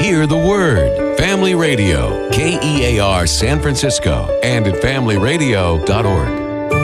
Hear the Word. Family Radio, KEAR San Francisco, and at familyradio.org.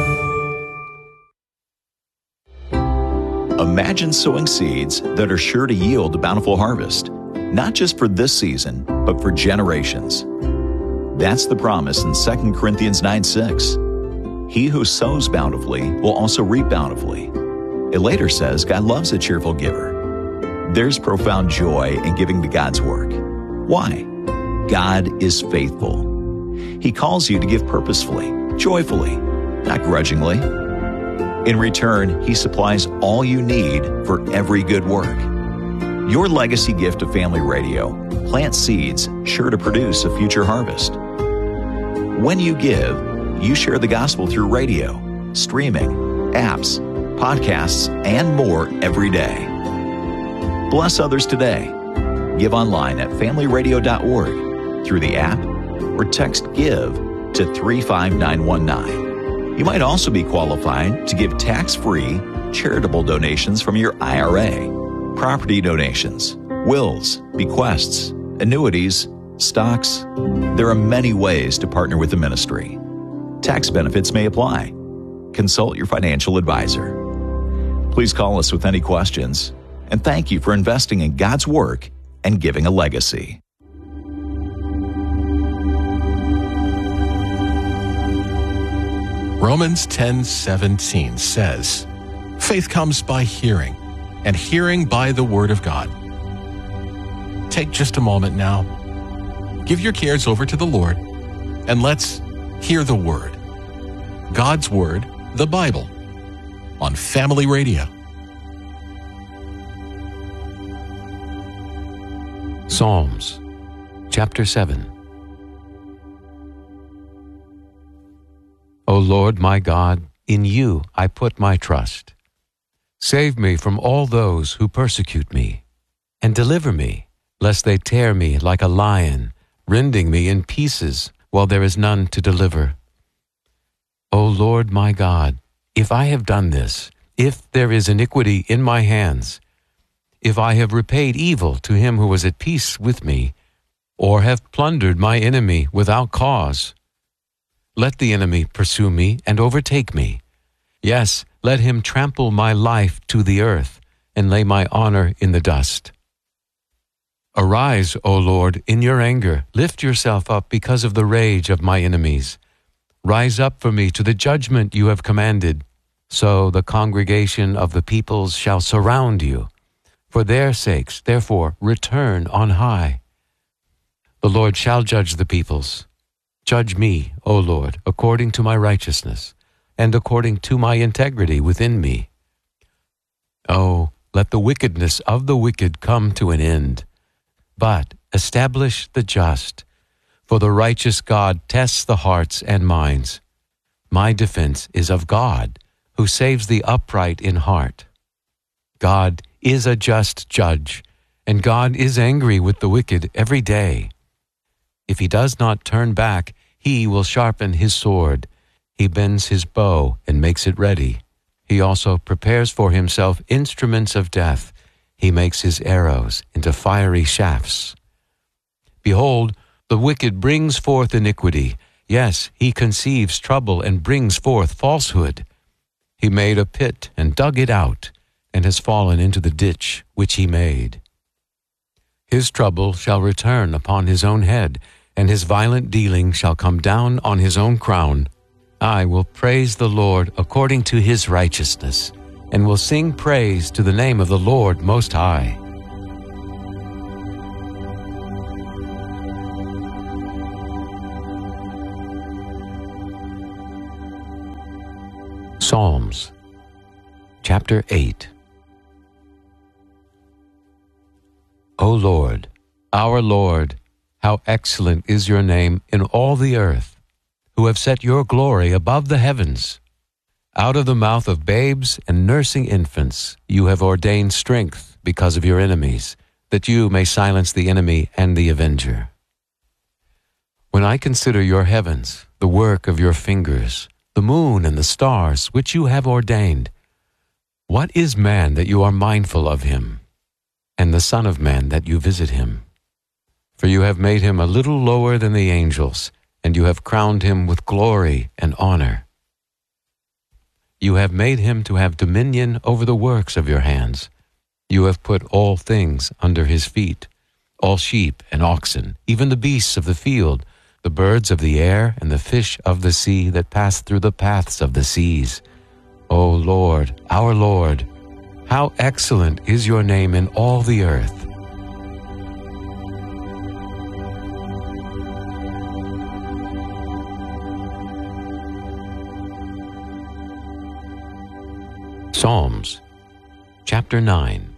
Imagine sowing seeds that are sure to yield a bountiful harvest, not just for this season, but for generations. That's the promise in 2 Corinthians 9:6. He who sows bountifully will also reap bountifully. It later says God loves a cheerful giver. There's profound joy in giving to God's work. Why? God is faithful. He calls you to give purposefully, joyfully, not grudgingly. In return, He supplies all you need for every good work. Your legacy gift to Family Radio plants seeds sure to produce a future harvest. When you give, you share the gospel through radio, streaming, apps, podcasts, and more every day. Bless others today. Give online at familyradio.org through the app or text GIVE to 35919. You might also be qualified to give tax-free charitable donations from your IRA, property donations, wills, bequests, annuities, stocks. There are many ways to partner with the ministry. Tax benefits may apply. Consult your financial advisor. Please call us with any questions, and thank you for investing in God's work and giving a legacy. Romans 10:17 says, "Faith comes by hearing, and hearing by the Word of God." Take just a moment now. Give your cares over to the Lord, and let's hear the Word. God's Word, the Bible, on Family Radio. Psalms, chapter 7. O Lord my God, in you I put my trust. Save me from all those who persecute me, and deliver me, lest they tear me like a lion, rending me in pieces while there is none to deliver. O Lord my God, if I have done this, if there is iniquity in my hands, if I have repaid evil to him who was at peace with me, or have plundered my enemy without cause, let the enemy pursue me and overtake me. Yes, let him trample my life to the earth and lay my honor in the dust. Arise, O Lord, in your anger. Lift yourself up because of the rage of my enemies. Rise up for me to the judgment you have commanded. So the congregation of the peoples shall surround you. For their sakes, therefore, return on high. The Lord shall judge the peoples. Judge me, O Lord, according to my righteousness, and according to my integrity within me. Oh, let the wickedness of the wicked come to an end, but establish the just. For the righteous God tests the hearts and minds. My defense is of God, who saves the upright in heart. God is a just judge, and God is angry with the wicked every day. If he does not turn back, he will sharpen his sword. He bends his bow and makes it ready. He also prepares for himself instruments of death. He makes his arrows into fiery shafts. Behold, the wicked brings forth iniquity. Yes, he conceives trouble and brings forth falsehood. He made a pit and dug it out, and has fallen into the ditch which he made. His trouble shall return upon his own head, and his violent dealing shall come down on his own crown. I will praise the Lord according to his righteousness, and will sing praise to the name of the Lord Most High. Psalms, chapter 8. O Lord, our Lord, how excellent is your name in all the earth, who have set your glory above the heavens. Out of the mouth of babes and nursing infants you have ordained strength because of your enemies, that you may silence the enemy and the avenger. When I consider your heavens, the work of your fingers, the moon and the stars which you have ordained, what is man that you are mindful of him, and the Son of Man that you visit him? For you have made him a little lower than the angels, and you have crowned him with glory and honor. You have made him to have dominion over the works of your hands. You have put all things under his feet, all sheep and oxen, even the beasts of the field, the birds of the air, and the fish of the sea that pass through the paths of the seas. O Lord, our Lord, how excellent is your name in all the earth. Psalms, chapter 9.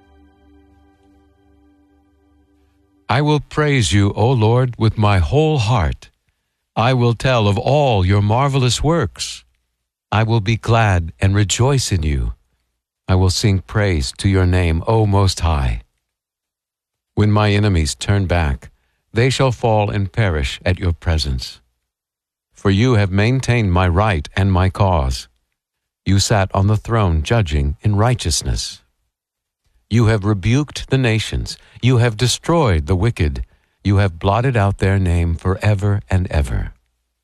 I will praise you, O Lord, with my whole heart. I will tell of all your marvelous works. I will be glad and rejoice in you. I will sing praise to your name, O Most High. When my enemies turn back, they shall fall and perish at your presence. For you have maintained my right and my cause. You sat on the throne judging in righteousness. You have rebuked the nations. You have destroyed the wicked. You have blotted out their name forever and ever.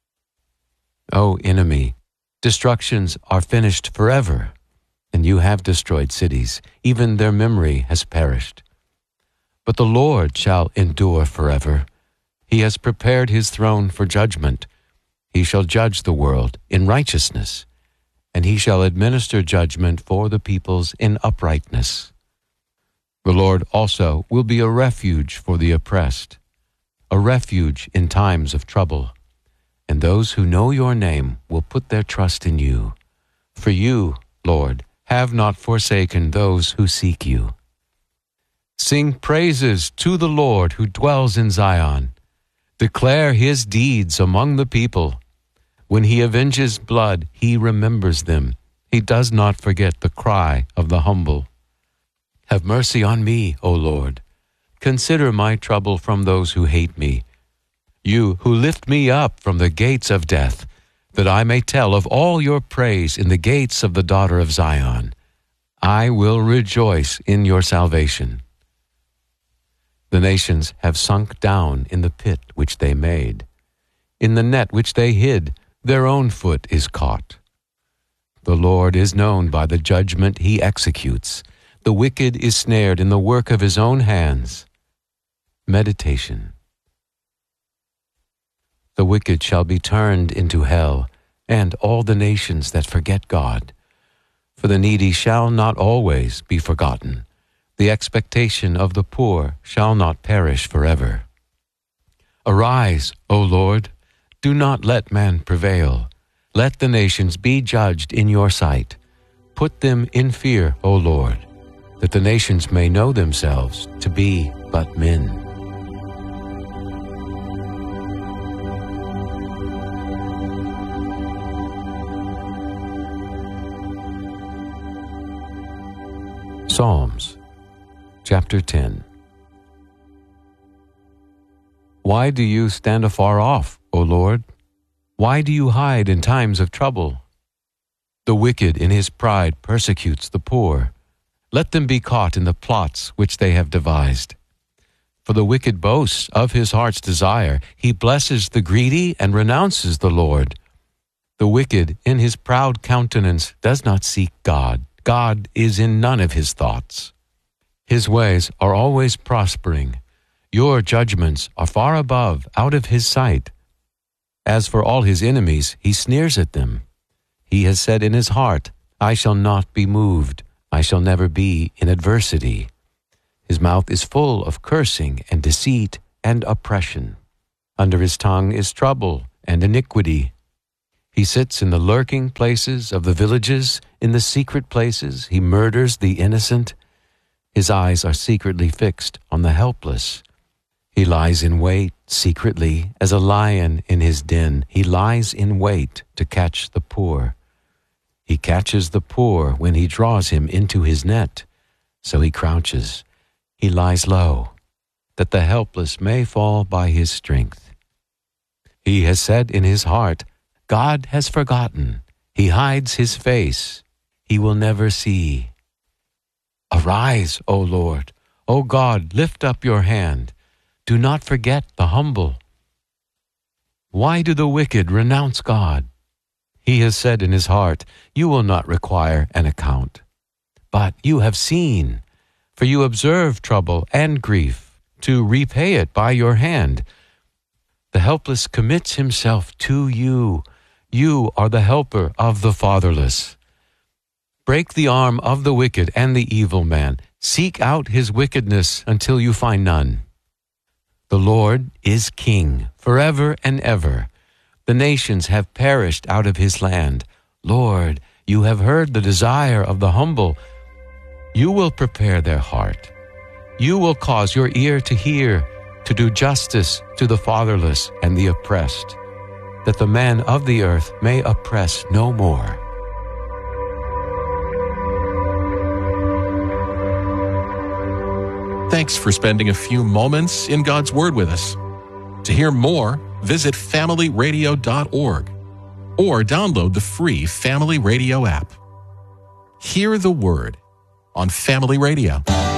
O enemy, destructions are finished forever, and you have destroyed cities. Even their memory has perished. But the Lord shall endure forever. He has prepared his throne for judgment. He shall judge the world in righteousness, and he shall administer judgment for the peoples in uprightness. The Lord also will be a refuge for the oppressed, a refuge in times of trouble. And those who know your name will put their trust in you. For you, Lord, have not forsaken those who seek you. Sing praises to the Lord who dwells in Zion. Declare his deeds among the people. When he avenges blood, he remembers them. He does not forget the cry of the humble. Have mercy on me, O Lord. Consider my trouble from those who hate me. You who lift me up from the gates of death, that I may tell of all your praise in the gates of the daughter of Zion. I will rejoice in your salvation. The nations have sunk down in the pit which they made. In the net which they hid, their own foot is caught. The Lord is known by the judgment he executes. The wicked is snared in the work of his own hands. Meditation. The wicked shall be turned into hell, and all the nations that forget God. For the needy shall not always be forgotten. The expectation of the poor shall not perish forever. Arise, O Lord, do not let man prevail. Let the nations be judged in your sight. Put them in fear, O Lord, that the nations may know themselves to be but men. Psalms, chapter 10. Why do you stand afar off, O Lord? Why do you hide in times of trouble? The wicked in his pride persecutes the poor. Let them be caught in the plots which they have devised. For the wicked boasts of his heart's desire. He blesses the greedy and renounces the Lord. The wicked in his proud countenance does not seek God. God is in none of his thoughts. His ways are always prospering. Your judgments are far above, out of his sight. As for all his enemies, he sneers at them. He has said in his heart, I shall not be moved. I shall never be in adversity. His mouth is full of cursing and deceit and oppression. Under his tongue is trouble and iniquity. He sits in the lurking places of the villages. In the secret places he murders the innocent. His eyes are secretly fixed on the helpless. He lies in wait secretly as a lion in his den. He lies in wait to catch the poor. He catches the poor when he draws him into his net. So he crouches. He lies low, that the helpless may fall by his strength. He has said in his heart, God has forgotten. He hides his face. He will never see. Arise, O Lord. O God, lift up your hand. do not forget the humble. Why do the wicked renounce God? He has said in his heart, you will not require an account. But you have seen, for you observe trouble and grief, to repay it by your hand. The helpless commits himself to you. You are the helper of the fatherless. Break the arm of the wicked and the evil man. Seek out his wickedness until you find none. The Lord is king forever and ever. The nations have perished out of his land. Lord, you have heard the desire of the humble. You will prepare their heart. You will cause your ear to hear, to do justice to the fatherless and the oppressed, that the man of the earth may oppress no more. Thanks for spending a few moments in God's Word with us. To hear more, visit familyradio.org or download the free Family Radio app. Hear the Word on Family Radio.